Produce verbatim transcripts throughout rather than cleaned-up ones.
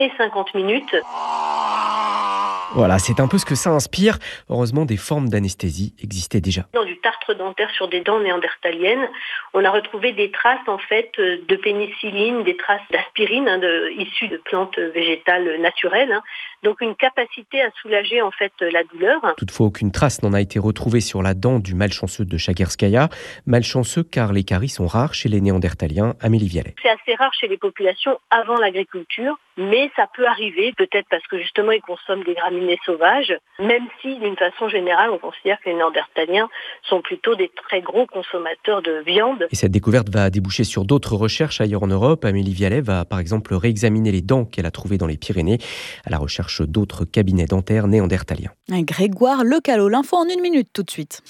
et cinquante minutes. Voilà, c'est un peu ce que ça inspire. Heureusement, des formes d'anesthésie existaient déjà. Dans du tartre dentaire sur des dents néandertaliennes, on a retrouvé des traces en fait de pénicilline, des traces d'aspirine hein, de, issues de plantes végétales naturelles. Hein. Donc une capacité à soulager en fait la douleur. Toutefois, aucune trace n'en a été retrouvée sur la dent du malchanceux de Chaguerskaya. Malchanceux car les caries sont rares chez les néandertaliens. Amélie Vialet. C'est assez rare chez les populations avant l'agriculture, mais ça peut arriver, peut-être parce que justement ils consomment des graminées sauvages, même si d'une façon générale on considère que les néandertaliens sont plutôt des très gros consommateurs de viande. Et cette découverte va déboucher sur d'autres recherches ailleurs en Europe. Amélie Vialet va par exemple réexaminer les dents qu'elle a trouvées dans les Pyrénées à la recherche d'autres cabinets dentaires néandertaliens. Grégoire Lecalot, l'info en une minute tout de suite.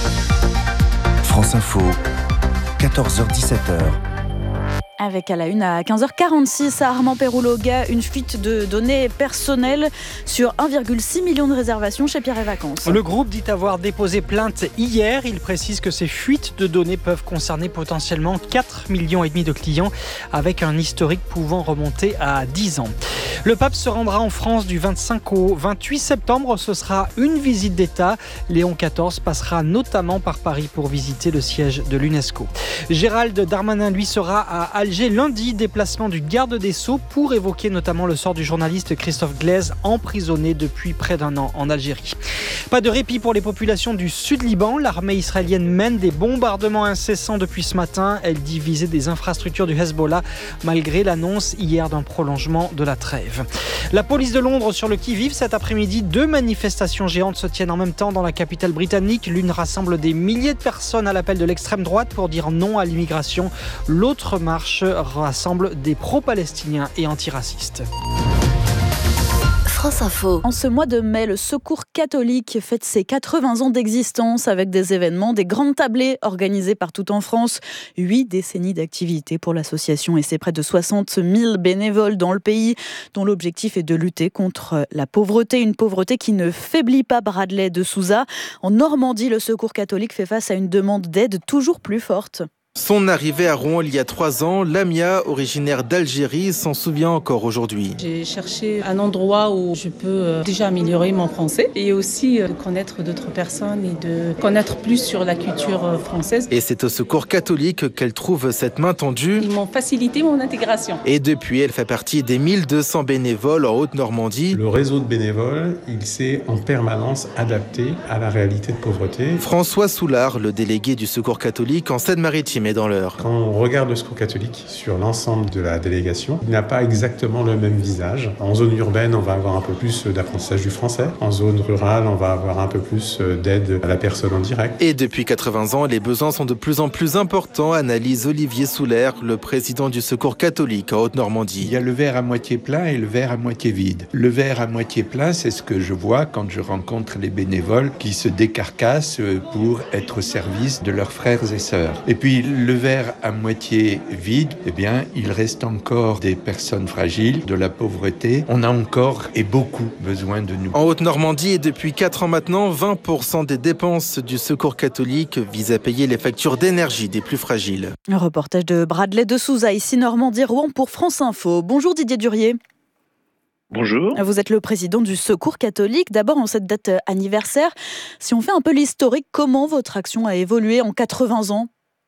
France Info, quatorze heures dix-sept heures. Avec à la une à quinze heures quarante-six à Armand-Péroul-Loga, une fuite de données personnelles sur un virgule six million de réservations chez Pierre et Vacances. Le groupe dit avoir déposé plainte hier. Il précise que ces fuites de données peuvent concerner potentiellement quatre millions et demi de clients avec un historique pouvant remonter à dix ans. Le pape se rendra en France du vingt-cinq au vingt-huit septembre. Ce sera une visite d'État. Léon quatorze passera notamment par Paris pour visiter le siège de l'UNESCO. Gérald Darmanin, lui, sera à Alger lundi, déplacement du garde des Sceaux pour évoquer notamment le sort du journaliste Christophe Glaise, emprisonné depuis près d'un an en Algérie. Pas de répit pour les populations du Sud-Liban. L'armée israélienne mène des bombardements incessants depuis ce matin. Elle dit viser des infrastructures du Hezbollah malgré l'annonce hier d'un prolongement de la trêve. La police de Londres sur le qui-vive cet après-midi. Deux manifestations géantes se tiennent en même temps dans la capitale britannique. L'une rassemble des milliers de personnes à l'appel de l'extrême droite pour dire non à l'immigration. L'autre marche rassemble des pro-palestiniens et antiracistes. France Info. En ce mois de mai, le Secours catholique fête ses quatre-vingts ans d'existence avec des événements, des grandes tablées organisées partout en France. Huit décennies d'activité pour l'association et ses près de soixante mille bénévoles dans le pays, dont l'objectif est de lutter contre la pauvreté. Une pauvreté qui ne faiblit pas. Bradley de Souza. En Normandie, le Secours catholique fait face à une demande d'aide toujours plus forte. Son arrivée à Rouen il y a trois ans, Lamia, originaire d'Algérie, s'en souvient encore aujourd'hui. J'ai cherché un endroit où je peux déjà améliorer mon français et aussi connaître d'autres personnes et de connaître plus sur la culture française. Et c'est au Secours catholique qu'elle trouve cette main tendue. Ils m'ont facilité mon intégration. Et depuis, elle fait partie des mille deux cents bénévoles en Haute-Normandie. Le réseau de bénévoles, il s'est en permanence adapté à la réalité de pauvreté. François Soulard, le délégué du Secours catholique en Seine-Maritime, est dans l'heure. Quand on regarde le Secours catholique sur l'ensemble de la délégation, il n'a pas exactement le même visage. En zone urbaine, on va avoir un peu plus d'apprentissage du français. En zone rurale, on va avoir un peu plus d'aide à la personne en direct. Et depuis quatre-vingts ans, les besoins sont de plus en plus importants, analyse Olivier Souler, le président du Secours catholique en Haute-Normandie. Il y a le verre à moitié plein et le verre à moitié vide. Le verre à moitié plein, c'est ce que je vois quand je rencontre les bénévoles qui se décarcassent pour être au service de leurs frères et sœurs. Et puis le verre à moitié vide, eh bien, il reste encore des personnes fragiles, de la pauvreté. On a encore et beaucoup besoin de nous. En Haute-Normandie, et depuis quatre ans maintenant, vingt pour cent des dépenses du Secours catholique visent à payer les factures d'énergie des plus fragiles. Un reportage de Bradley de Souza, ici Normandie-Rouen pour France Info. Bonjour Didier Durier. Bonjour. Vous êtes le président du Secours catholique. D'abord, en cette date anniversaire, si on fait un peu l'historique, comment votre action a évolué en quatre-vingts ans ?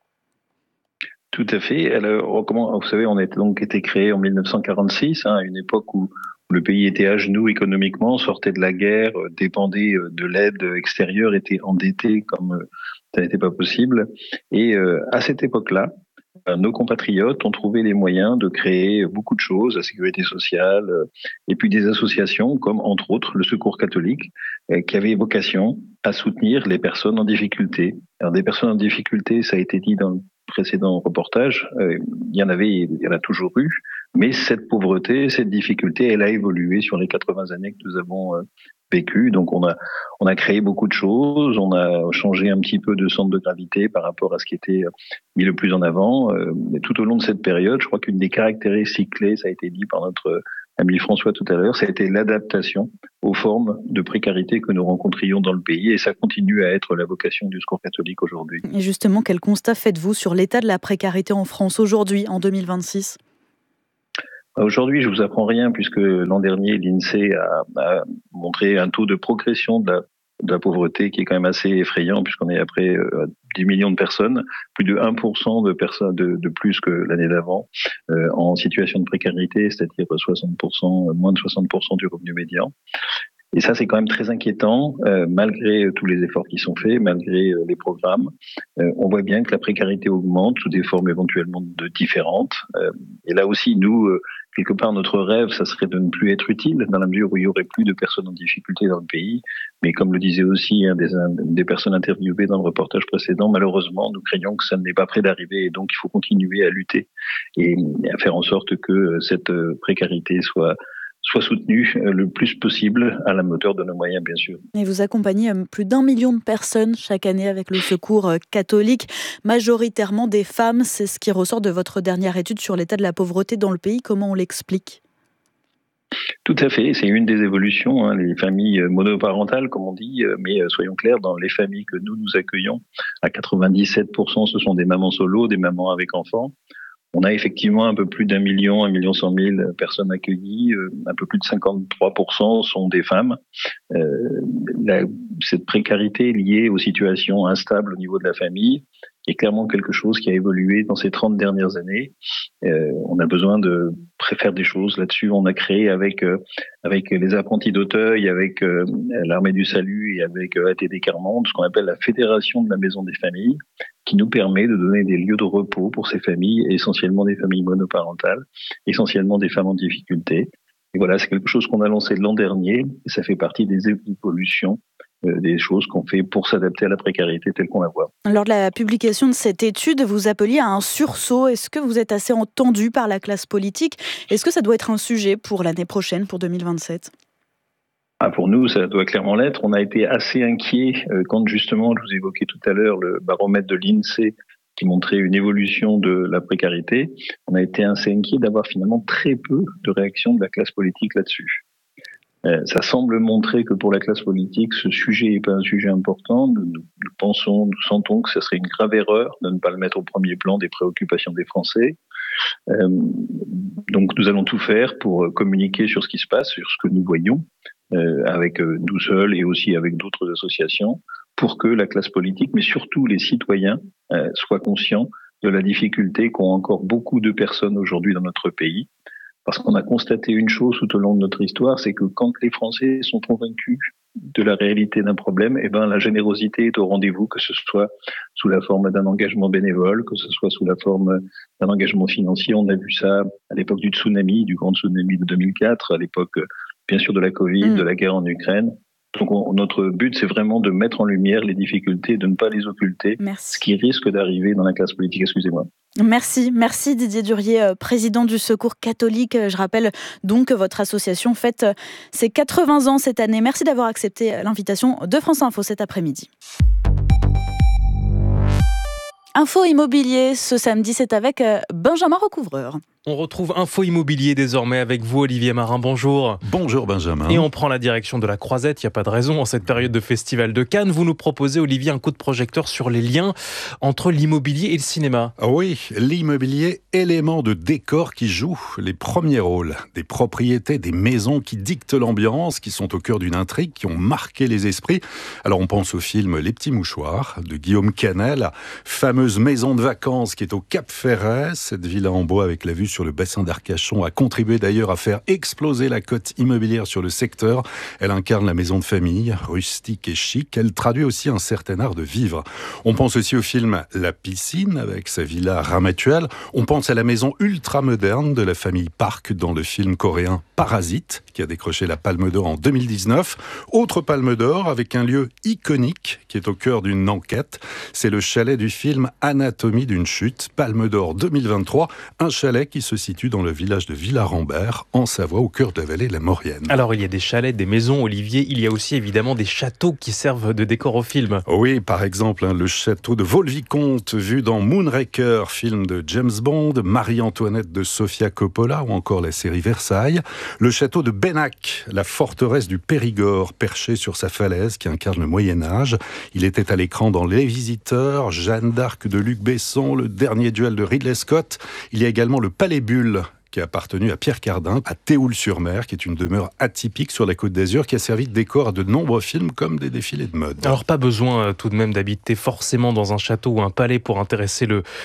Tout à fait. Alors, comment, vous savez, on a donc été créé en mille neuf cent quarante-six, hein, à une époque où le pays était à genoux économiquement, sortait de la guerre, dépendait de l'aide extérieure, était endetté comme ça n'était pas possible. Et euh, à cette époque-là, nos compatriotes ont trouvé les moyens de créer beaucoup de choses, la sécurité sociale, et puis des associations comme, entre autres, le Secours catholique, qui avait vocation à soutenir les personnes en difficulté. Alors, des personnes en difficulté, ça a été dit dans le précédent reportage, euh, il y en avait, il y en a toujours eu, mais cette pauvreté, cette difficulté, elle a évolué sur les quatre-vingts années que nous avons euh, vécues. Donc on a, on a créé beaucoup de choses, on a changé un petit peu de centre de gravité par rapport à ce qui était mis le plus en avant. Euh, mais tout au long de cette période, je crois qu'une des caractéristiques clés, ça a été dit par notre ami François tout à l'heure, ça a été l'adaptation aux formes de précarité que nous rencontrions dans le pays, et ça continue à être la vocation du Secours catholique aujourd'hui. Et justement, quel constat faites-vous sur l'état de la précarité en France aujourd'hui, en deux mille vingt-six ? Aujourd'hui, je vous apprends rien puisque l'an dernier, l'INSEE a, a montré un taux de progression de la, de la pauvreté qui est quand même assez effrayant puisqu'on est après euh, dix millions de personnes, plus de un pour cent de personnes de, de plus que l'année d'avant euh, en situation de précarité, c'est-à-dire soixante pour cent, moins de soixante pour cent du revenu médian. Et ça, c'est quand même très inquiétant, euh, malgré tous les efforts qui sont faits, malgré euh, les programmes. Euh, on voit bien que la précarité augmente sous des formes éventuellement de différentes. Euh, et là aussi, nous, euh, quelque part, notre rêve, ça serait de ne plus être utile, dans la mesure où il y aurait plus de personnes en difficulté dans le pays. Mais comme le disait aussi hein, des, des personnes interviewées dans le reportage précédent, malheureusement, nous craignons que ça n'est pas près d'arriver. Et donc, il faut continuer à lutter et, et à faire en sorte que cette précarité soit soit soutenu le plus possible à la hauteur de nos moyens, bien sûr. Et vous accompagnez plus d'un million de personnes chaque année avec le Secours catholique, majoritairement des femmes. C'est ce qui ressort de votre dernière étude sur l'état de la pauvreté dans le pays. Comment on l'explique ? Tout à fait, c'est une des évolutions, hein, les familles monoparentales, comme on dit, mais soyons clairs, dans les familles que nous nous accueillons, à quatre-vingt-dix-sept pour cent, ce sont des mamans solo, des mamans avec enfants. On a effectivement un peu plus d'un million, un million cent mille personnes accueillies. Euh, un peu plus de cinquante-trois pour cent sont des femmes. Euh, la, cette précarité liée aux situations instables au niveau de la famille est clairement quelque chose qui a évolué dans ces trente dernières années. Euh, on a besoin de faire des choses là-dessus. On a créé avec euh, avec les apprentis d'Auteuil, avec euh, l'Armée du Salut et avec euh, A T D Carmonde, ce qu'on appelle la Fédération de la Maison des Familles, qui nous permet de donner des lieux de repos pour ces familles, essentiellement des familles monoparentales, essentiellement des femmes en difficulté. Et voilà, c'est quelque chose qu'on a lancé l'an dernier, et ça fait partie des évolutions, euh, des choses qu'on fait pour s'adapter à la précarité telle qu'on la voit. Lors de la publication de cette étude, vous appeliez à un sursaut. Est-ce que vous êtes assez entendu par la classe politique ? Est-ce que ça doit être un sujet pour l'année prochaine, pour deux mille vingt-sept ? Ah, pour nous, ça doit clairement l'être. On a été assez inquiets euh, quand justement, je vous évoquais tout à l'heure le baromètre de l'INSEE qui montrait une évolution de la précarité. On a été assez inquiets d'avoir finalement très peu de réactions de la classe politique là-dessus. Euh, ça semble montrer que pour la classe politique, ce sujet n'est pas un sujet important. Nous, nous pensons, nous sentons que ce serait une grave erreur de ne pas le mettre au premier plan des préoccupations des Français. Euh, donc nous allons tout faire pour communiquer sur ce qui se passe, sur ce que nous voyons, euh, avec euh, nous seuls et aussi avec d'autres associations, pour que la classe politique, mais surtout les citoyens, euh, soient conscients de la difficulté qu'ont encore beaucoup de personnes aujourd'hui dans notre pays. Parce qu'on a constaté une chose tout au long de notre histoire, c'est que quand les Français sont convaincus de la réalité d'un problème, eh ben la générosité est au rendez-vous, que ce soit sous la forme d'un engagement bénévole, que ce soit sous la forme d'un engagement financier. On a vu ça à l'époque du tsunami, du grand tsunami de deux mille quatre, à l'époque bien sûr de la Covid, mmh. de la guerre en Ukraine. Donc on, notre but, c'est vraiment de mettre en lumière les difficultés, de ne pas les occulter, Merci. Ce qui risque d'arriver dans la classe politique. Excusez-moi. Merci, merci Didier Durier, président du Secours catholique. Je rappelle donc que votre association fête ses quatre-vingts ans cette année. Merci d'avoir accepté l'invitation de France Info cet après-midi. Info immobilier, ce samedi, c'est avec Benjamin Recouvreur. On retrouve Info Immobilier désormais avec vous, Olivier Marin. Bonjour. Bonjour Benjamin. Et on prend la direction de la Croisette. Il n'y a pas de raison en cette période de festival de Cannes. Vous nous proposez, Olivier, un coup de projecteur sur les liens entre l'immobilier et le cinéma. Oui, l'immobilier, élément de décor qui joue les premiers rôles. Des propriétés, des maisons qui dictent l'ambiance, qui sont au cœur d'une intrigue, qui ont marqué les esprits. Alors on pense au film Les Petits Mouchoirs de Guillaume Canet, fameuse maison de vacances qui est au Cap Ferret. Cette villa en bois avec la vue sur le bassin d'Arcachon a contribué d'ailleurs à faire exploser la cote immobilière sur le secteur. Elle incarne la maison de famille, rustique et chic. Elle traduit aussi un certain art de vivre. On pense aussi au film La Piscine avec sa villa Ramatuelle. On pense à la maison ultra moderne de la famille Park dans le film coréen Parasite qui a décroché la Palme d'Or en deux mille dix-neuf. Autre Palme d'Or avec un lieu iconique qui est au cœur d'une enquête. C'est le chalet du film Anatomie d'une chute, Palme d'Or deux mille vingt-trois. Un chalet qui se situe dans le village de Villarambert, en Savoie, au cœur de la vallée de la Maurienne. Alors, il y a des chalets, des maisons, Olivier. Il y a aussi évidemment des châteaux qui servent de décor au film. Oui, par exemple, hein, le château de Vaux-le-Vicomte, vu dans Moonraker, film de James Bond, Marie-Antoinette de Sofia Coppola, ou encore la série Versailles. Le château de Bennac, la forteresse du Périgord, perchée sur sa falaise, qui incarne le Moyen-Âge. Il était à l'écran dans Les Visiteurs, Jeanne d'Arc de Luc Besson, Le Dernier duel de Ridley Scott. Il y a également le Palais Bulle, qui a appartenu à Pierre Cardin, à Théoul-sur-Mer, qui est une demeure atypique sur la Côte d'Azur, qui a servi de décor à de nombreux films comme des défilés de mode. Alors pas besoin tout de même d'habiter forcément dans un château ou un palais pour intéresser le,